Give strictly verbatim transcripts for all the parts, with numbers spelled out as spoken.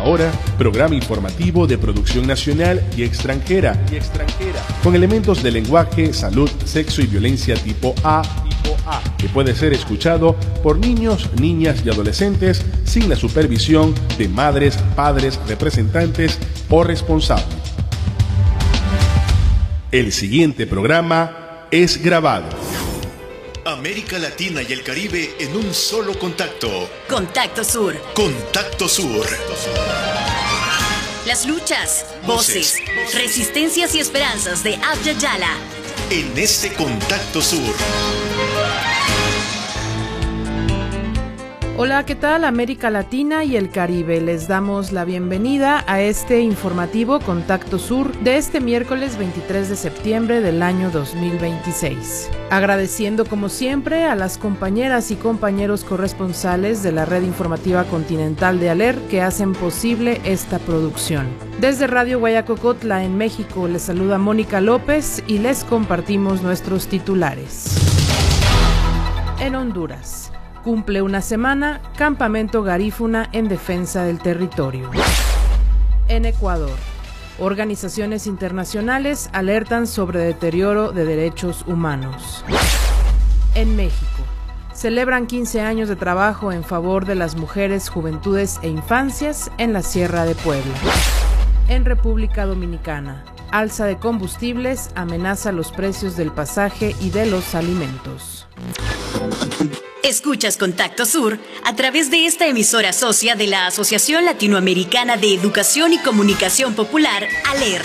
Ahora, programa informativo de producción nacional y extranjera, y extranjera, con elementos de lenguaje, salud, sexo y violencia tipo A, tipo A, que puede ser escuchado por niños, niñas y adolescentes sin la supervisión de madres, padres, representantes o responsables. El siguiente programa es grabado. América Latina y el Caribe en un solo contacto. Contacto Sur. Contacto Sur. Las luchas, voces, voces, resistencias y esperanzas de Abya Yala. En este Contacto Sur. Hola, ¿qué tal? América Latina y el Caribe. Les damos la bienvenida a este informativo Contacto Sur de este miércoles veintitrés de septiembre del año dos mil veintiséis. Agradeciendo como siempre a las compañeras y compañeros corresponsales de la Red Informativa Continental de ALER que hacen posible esta producción. Desde Radio Guayacocotla en México les saluda Mónica López y les compartimos nuestros titulares. En Honduras. Cumple una semana, Campamento Garífuna en defensa del territorio. En Ecuador, organizaciones internacionales alertan sobre deterioro de derechos humanos. En México, celebran quince años de trabajo en favor de las mujeres, juventudes e infancias en la Sierra de Puebla. En República Dominicana, alza de combustibles amenaza los precios del pasaje y de los alimentos. Escuchas Contacto Sur a través de esta emisora socia de la Asociación Latinoamericana de Educación y Comunicación Popular, ALER.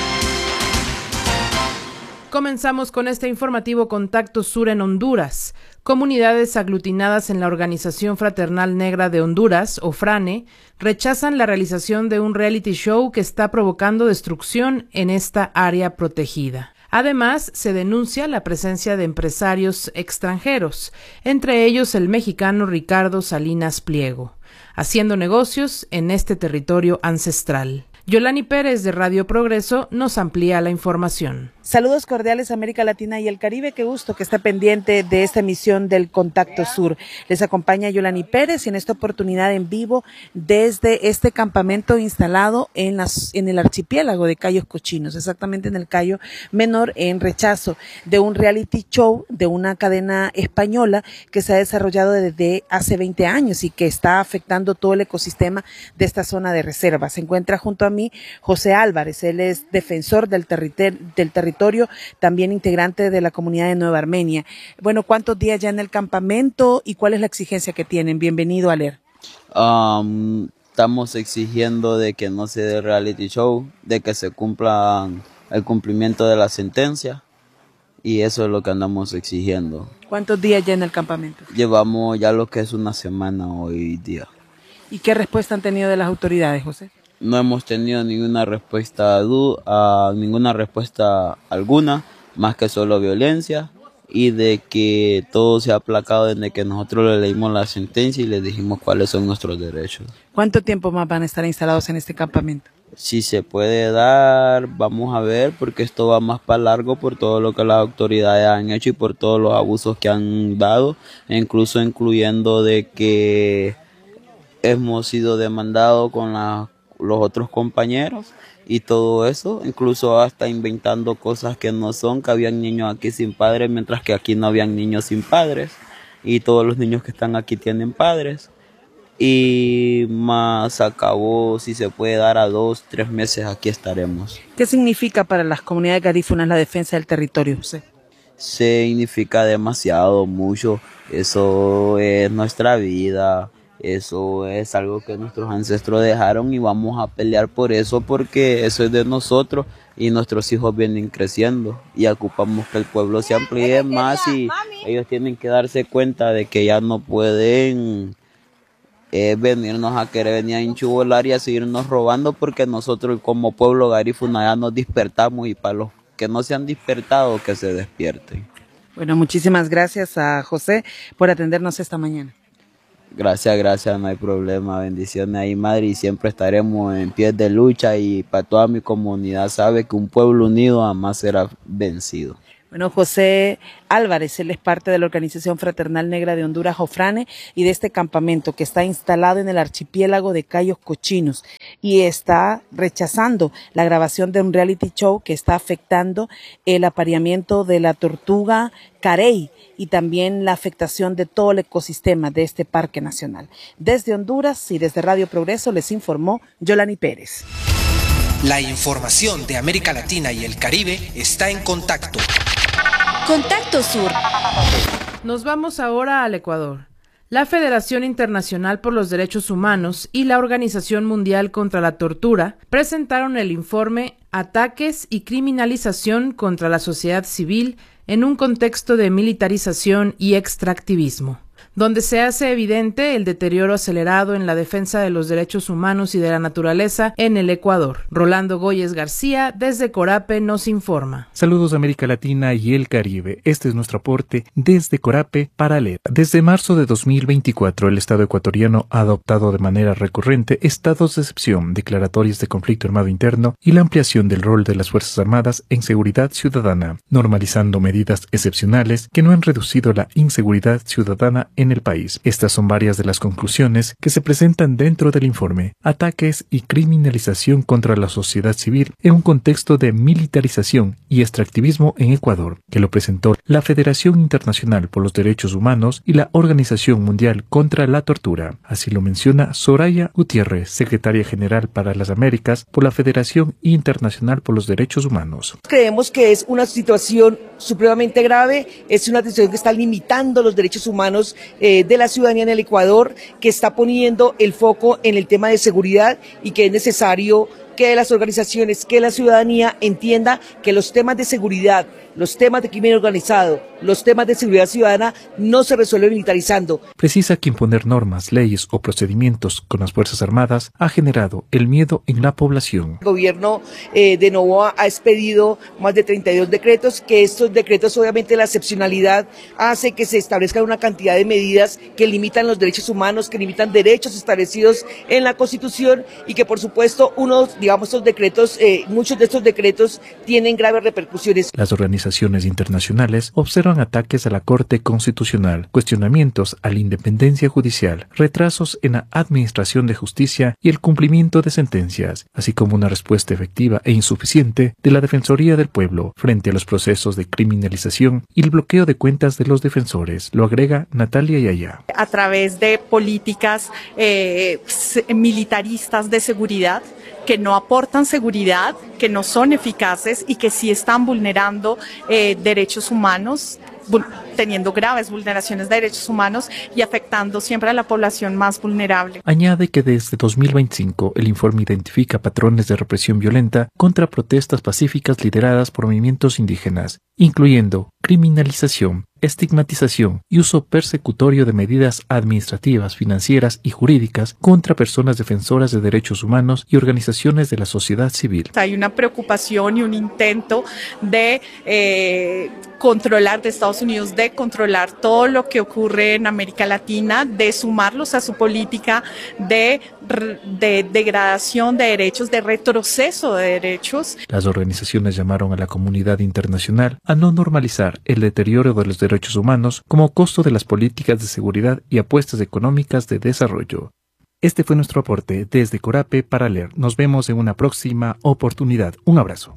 Comenzamos con este informativo Contacto Sur en Honduras. Comunidades aglutinadas en la Organización Fraternal Negra de Honduras, o FRANE, rechazan la realización de un reality show que está provocando destrucción en esta área protegida. Además, se denuncia la presencia de empresarios extranjeros, entre ellos el mexicano Ricardo Salinas Pliego, haciendo negocios en este territorio ancestral. Yolani Pérez de Radio Progreso nos amplía la información. Saludos cordiales América Latina y el Caribe, qué gusto que esté pendiente de esta emisión del Contacto Sur. Les acompaña Yolani Pérez y en esta oportunidad en vivo desde este campamento instalado en, las, en el archipiélago de Cayos Cochinos, exactamente en el Cayo Menor, en rechazo de un reality show de una cadena española que se ha desarrollado desde hace veinte años y que está afectando todo el ecosistema de esta zona de reserva. Se encuentra junto a mí José Álvarez, él es defensor del, territorio, del territorio, también integrante de la comunidad de Nueva Armenia. Bueno, ¿cuántos días ya en el campamento y cuál es la exigencia que tienen? Bienvenido a ALER. Um, estamos exigiendo de que no se dé reality show, de que se cumpla el cumplimiento de la sentencia y eso es lo que andamos exigiendo. ¿Cuántos días ya en el campamento? Llevamos ya lo que es una semana hoy día. ¿Y qué respuesta han tenido de las autoridades, José? No hemos tenido ninguna respuesta a ninguna respuesta alguna, más que solo violencia y de que todo se ha aplacado desde que nosotros le leímos la sentencia y le dijimos cuáles son nuestros derechos. ¿Cuánto tiempo más van a estar instalados en este campamento? Si se puede dar, vamos a ver, porque esto va más para largo por todo lo que las autoridades han hecho y por todos los abusos que han dado, incluso incluyendo de que hemos sido demandados con la los otros compañeros y todo eso, incluso hasta inventando cosas que no son, que habían niños aquí sin padres, mientras que aquí no habían niños sin padres, y todos los niños que están aquí tienen padres, y más acabó, si se puede dar a dos, tres meses, aquí estaremos. ¿Qué significa para las comunidades garífunas la defensa del territorio, José? Significa demasiado, mucho, eso es nuestra vida. Eso es algo que nuestros ancestros dejaron y vamos a pelear por eso porque eso es de nosotros y nuestros hijos vienen creciendo y ocupamos que el pueblo se amplíe más y ellos tienen que darse cuenta de que ya no pueden eh, venirnos a querer venir a enchubolar y a seguirnos robando porque nosotros como pueblo garífuna ya nos despertamos y para los que no se han despertado que se despierten. Bueno, muchísimas gracias a José por atendernos esta mañana. Gracias, gracias, no hay problema, bendiciones ahí madre y siempre estaremos en pie de lucha y para toda mi comunidad sabe que un pueblo unido jamás será vencido. Bueno, José Álvarez, él es parte de la Organización Fraternal Negra de Honduras, Jofrane, y de este campamento que está instalado en el archipiélago de Cayos Cochinos y está rechazando la grabación de un reality show que está afectando el apareamiento de la tortuga carey y también la afectación de todo el ecosistema de este parque nacional. Desde Honduras y desde Radio Progreso les informó Yolani Pérez. La información de América Latina y el Caribe está en Contacto. Contacto Sur. Nos vamos ahora al Ecuador. La Federación Internacional por los Derechos Humanos y la Organización Mundial contra la Tortura presentaron el informe Ataques y criminalización contra la sociedad civil en un contexto de militarización y extractivismo, donde se hace evidente el deterioro acelerado en la defensa de los derechos humanos y de la naturaleza en el Ecuador. Rolando Goyes García, desde Corape, nos informa. Saludos América Latina y el Caribe. Este es nuestro aporte desde Corape para leer. Desde marzo de dos mil veinticuatro, el Estado ecuatoriano ha adoptado de manera recurrente estados de excepción, declaratorias de conflicto armado interno y la ampliación del rol de las Fuerzas Armadas en seguridad ciudadana, normalizando medidas excepcionales que no han reducido la inseguridad ciudadana en el país. Estas son varias de las conclusiones que se presentan dentro del informe Ataques y criminalización contra la sociedad civil en un contexto de militarización y extractivismo en Ecuador, que lo presentó la Federación Internacional por los Derechos Humanos y la Organización Mundial contra la Tortura. Así lo menciona Soraya Gutiérrez, secretaria general para las Américas por la Federación Internacional por los Derechos Humanos. Creemos que es una situación supremamente grave, es una situación que está limitando los derechos humanos eh, de la ciudadanía en el Ecuador, que está poniendo el foco en el tema de seguridad y que es necesario que las organizaciones, que la ciudadanía entienda que los temas de seguridad, los temas de crimen organizado, los temas de seguridad ciudadana no se resuelven militarizando. Precisa que imponer normas, leyes o procedimientos con las Fuerzas Armadas ha generado el miedo en la población. El gobierno eh, de Novoa ha expedido más de treinta y dos decretos, que estos decretos obviamente la excepcionalidad hace que se establezcan una cantidad de medidas que limitan los derechos humanos, que limitan derechos establecidos en la Constitución y que por supuesto unos, digamos, estos decretos, eh, muchos de estos decretos tienen graves repercusiones. Las organizaciones internacionales observan ataques a la Corte Constitucional, cuestionamientos a la independencia judicial, retrasos en la administración de justicia y el cumplimiento de sentencias, así como una respuesta efectiva e insuficiente de la Defensoría del Pueblo frente a los procesos de criminalización y el bloqueo de cuentas de los defensores, lo agrega Natalia Yaya. A través de políticas eh, militaristas de seguridad, que no aportan seguridad, que no son eficaces y que sí están vulnerando eh, derechos humanos, teniendo graves vulneraciones de derechos humanos y afectando siempre a la población más vulnerable. Añade que desde dos mil veinticinco el informe identifica patrones de represión violenta contra protestas pacíficas lideradas por movimientos indígenas, incluyendo criminalización, estigmatización y uso persecutorio de medidas administrativas, financieras y jurídicas contra personas defensoras de derechos humanos y organizaciones de la sociedad civil. Hay una preocupación y un intento de eh, controlar de Estados Unidos, de controlar todo lo que ocurre en América Latina, de sumarlos a su política de, de degradación de derechos, de retroceso de derechos. Las organizaciones llamaron a la comunidad internacional a no normalizar el deterioro de los derechos humanos como costo de las políticas de seguridad y apuestas económicas de desarrollo. Este fue nuestro aporte desde Corape para leer. Nos vemos en una próxima oportunidad. Un abrazo.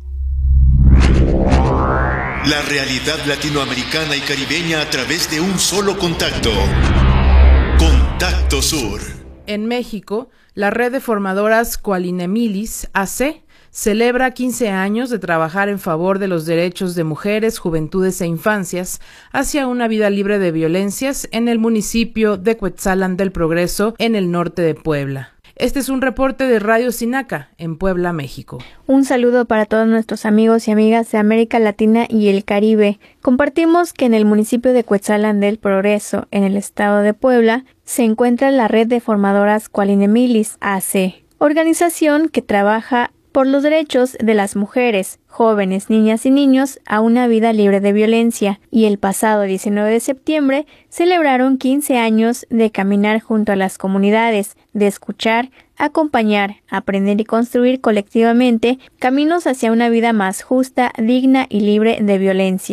La realidad latinoamericana y caribeña a través de un solo contacto. Contacto Sur. En México, la red de formadoras Qualinemilis A C celebra quince años de trabajar en favor de los derechos de mujeres, juventudes e infancias hacia una vida libre de violencias en el municipio de Cuetzalan del Progreso, en el norte de Puebla. Este es un reporte de Radio Sinaca, en Puebla, México. Un saludo para todos nuestros amigos y amigas de América Latina y el Caribe. Compartimos que en el municipio de Cuetzalan del Progreso, en el estado de Puebla, se encuentra la red de formadoras Qualinemilis A C, organización que trabaja por los derechos de las mujeres, jóvenes, niñas y niños a una vida libre de violencia, y el pasado diecinueve de septiembre celebraron quince años de caminar junto a las comunidades, de escuchar, acompañar, aprender y construir colectivamente caminos hacia una vida más justa, digna y libre de violencia.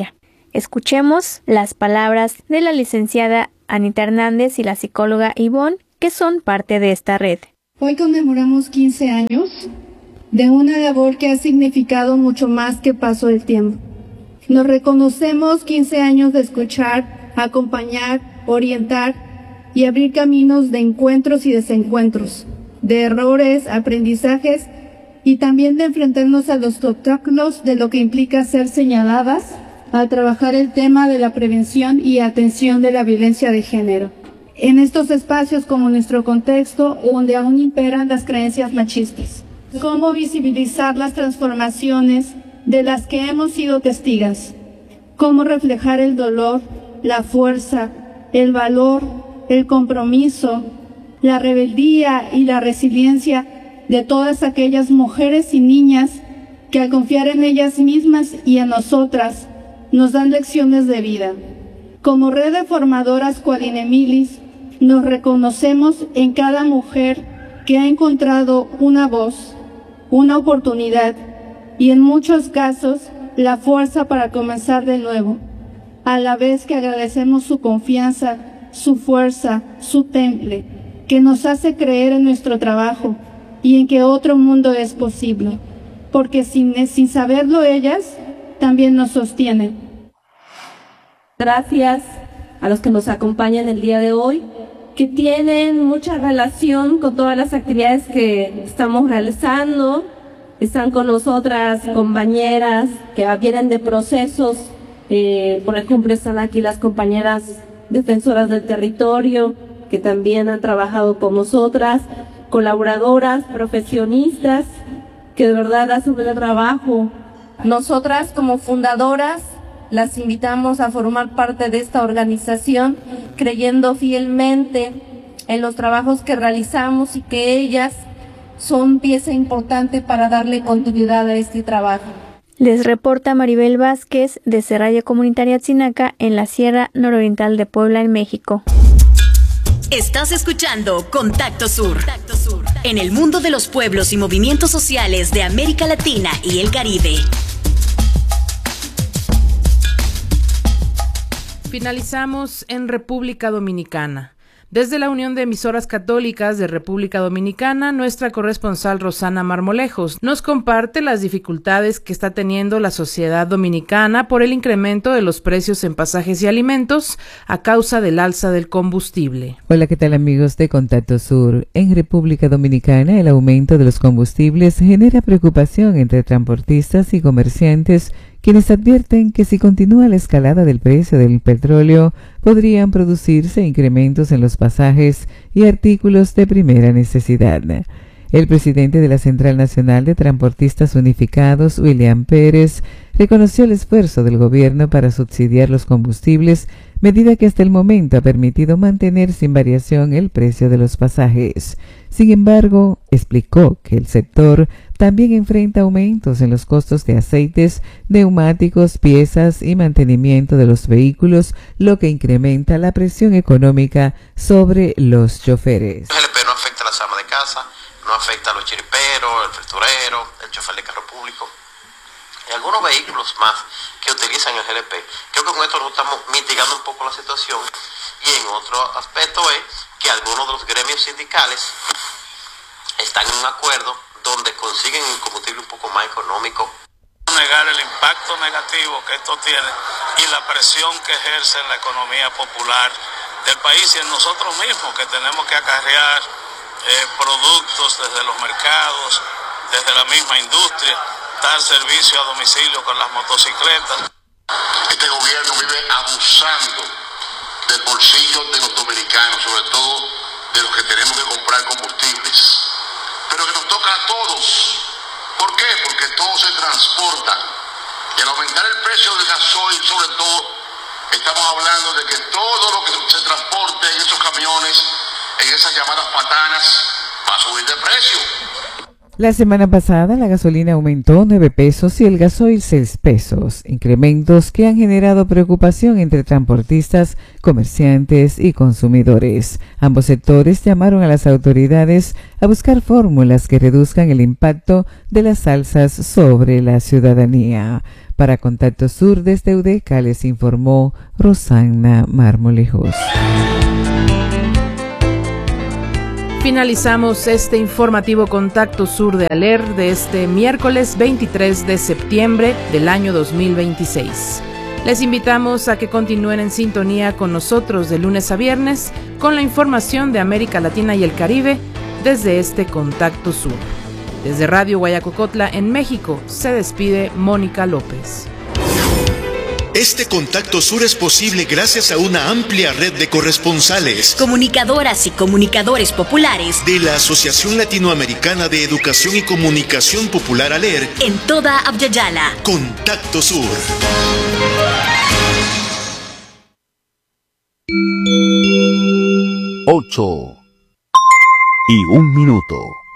Escuchemos las palabras de la licenciada Anita Hernández y la psicóloga Ivonne, que son parte de esta red. Hoy conmemoramos quince años de una labor que ha significado mucho más que paso del tiempo. Nos reconocemos quince años de escuchar, acompañar, orientar y abrir caminos de encuentros y desencuentros, de errores, aprendizajes y también de enfrentarnos a los obstáculos de lo que implica ser señaladas al trabajar el tema de la prevención y atención de la violencia de género. En estos espacios como nuestro contexto, donde aún imperan las creencias machistas. Cómo visibilizar las transformaciones de las que hemos sido testigos. Cómo reflejar el dolor, la fuerza, el valor, el compromiso, la rebeldía y la resiliencia de todas aquellas mujeres y niñas que al confiar en ellas mismas y en nosotras, nos dan lecciones de vida. Como red de formadoras Cualinemilis, nos reconocemos en cada mujer que ha encontrado una voz, una oportunidad y en muchos casos la fuerza para comenzar de nuevo, a la vez que agradecemos su confianza, su fuerza, su temple, que nos hace creer en nuestro trabajo y en que otro mundo es posible, porque sin, sin saberlo ellas también nos sostienen. Gracias a los que nos acompañan el día de hoy, que tienen mucha relación con todas las actividades que estamos realizando. Están con nosotras compañeras que vienen de procesos, eh, por ejemplo están aquí las compañeras defensoras del territorio, que también han trabajado con nosotras, colaboradoras, profesionistas, que de verdad hacen un trabajo. Nosotras como fundadoras las invitamos a formar parte de esta organización, creyendo fielmente en los trabajos que realizamos y que ellas son pieza importante para darle continuidad a este trabajo. Les reporta Maribel Vázquez desde Radio Comunitaria Tzinaca en la Sierra Nororiental de Puebla, en México. Estás escuchando Contacto Sur, en el mundo de los pueblos y movimientos sociales de América Latina y el Caribe. Finalizamos en República Dominicana. Desde la Unión de Emisoras Católicas de República Dominicana, nuestra corresponsal Rosana Marmolejos nos comparte las dificultades que está teniendo la sociedad dominicana por el incremento de los precios en pasajes y alimentos a causa del alza del combustible. Hola, ¿qué tal amigos de Contacto Sur? En República Dominicana, el aumento de los combustibles genera preocupación entre transportistas y comerciantes, quienes advierten que si continúa la escalada del precio del petróleo, podrían producirse incrementos en los pasajes y artículos de primera necesidad. El presidente de la Central Nacional de Transportistas Unificados, William Pérez, reconoció el esfuerzo del gobierno para subsidiar los combustibles, medida que hasta el momento ha permitido mantener sin variación el precio de los pasajes. Sin embargo, explicó que el sector también enfrenta aumentos en los costos de aceites, neumáticos, piezas y mantenimiento de los vehículos, lo que incrementa la presión económica sobre los choferes. El G L P no afecta a las amas de casa, no afecta a los chiriperos, el friturero, el chofer de carro público y algunos vehículos más que utilizan el G L P. Creo que con esto nosotros estamos mitigando un poco la situación, y en otro aspecto es que algunos de los gremios sindicales están en un acuerdo donde consiguen el combustible un poco más económico. Negar el impacto negativo que esto tiene y la presión que ejerce en la economía popular del país y en nosotros mismos, que tenemos que acarrear eh, productos desde los mercados, desde la misma industria, dar servicio a domicilio con las motocicletas. Este gobierno vive abusando del bolsillo de los dominicanos, sobre todo de los que tenemos que comprar combustibles, pero que nos toca a todos. ¿Por qué? Porque todo se transporta, y al aumentar el precio del gasoil, sobre todo, estamos hablando de que todo lo que se transporte en esos camiones, en esas llamadas patanas, va a subir de precio. La semana pasada la gasolina aumentó nueve pesos y el gasoil seis pesos, incrementos que han generado preocupación entre transportistas, comerciantes y consumidores. Ambos sectores llamaron a las autoridades a buscar fórmulas que reduzcan el impacto de las alzas sobre la ciudadanía. Para Contacto Sur desde Udeca les informó Rosana Marmolejos. Finalizamos este informativo Contacto Sur de Aler de este miércoles veintitrés de septiembre del año dos mil veintiséis. Les invitamos a que continúen en sintonía con nosotros de lunes a viernes con la información de América Latina y el Caribe desde este Contacto Sur. Desde Radio Guayacocotla en México se despide Mónica López. Este Contacto Sur es posible gracias a una amplia red de corresponsales, comunicadoras y comunicadores populares de la Asociación Latinoamericana de Educación y Comunicación Popular ALER en toda Abya-Yala. Contacto Sur. Ocho y un minuto.